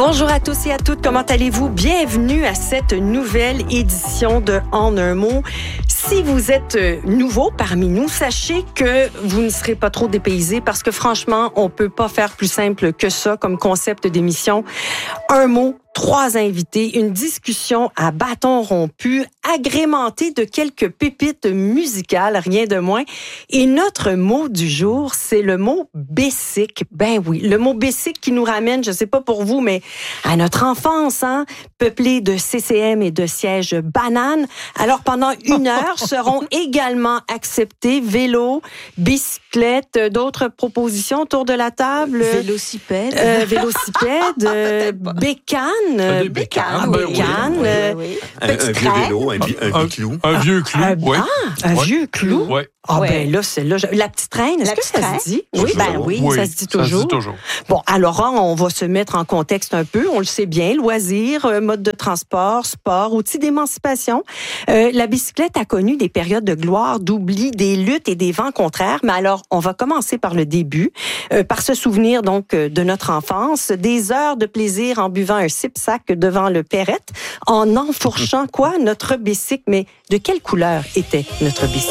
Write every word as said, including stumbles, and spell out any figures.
Bonjour à tous et à toutes, comment allez-vous? Bienvenue à cette nouvelle édition de En un mot. Si vous êtes nouveau parmi nous, sachez que vous ne serez pas trop dépaysés parce que franchement, on peut pas faire plus simple que ça comme concept d'émission. Un mot, trois invités, une discussion à bâton rompu, agrémentée de quelques pépites musicales, rien de moins. Et notre mot du jour, c'est le mot bécique. Ben oui, le mot bécique qui nous ramène, je sais pas pour vous, mais à notre enfance, hein, peuplée de C C M et de sièges bananes. Alors pendant une heure seront également acceptés vélo, bicyclette, d'autres propositions autour de la table. Vélocipède. Euh, vélocipède, euh, bécane. Ah, des bécanes. bécane, Ben oui, bécane, oui, euh, oui, oui. Un, petite un vieux traîne. vélo, un, bi- un Un, biclou. un vieux clou, Un, oui. Ah, un Ouais. vieux clou. Oui. Ah Ouais. ben là, celle-là, je- la petite traîne, est-ce La que petite ça traîne? se dit? Oui, ben Toujours. oui. Ça se dit toujours. Ça se dit toujours. Bon, alors, hein, on va se mettre en contexte un peu. On le sait bien, loisirs, euh, mode de transport, sport, outils d'émancipation. Euh, la bicyclette a connu des périodes de gloire, d'oubli, des luttes et des vents contraires. Mais alors, on va commencer par le début, euh, par se souvenir donc euh, de notre enfance, des heures de plaisir en buvant un sip-sac devant le Perrette, en enfourchant quoi? Notre bicycle. Mais de quelle couleur était notre bicycle?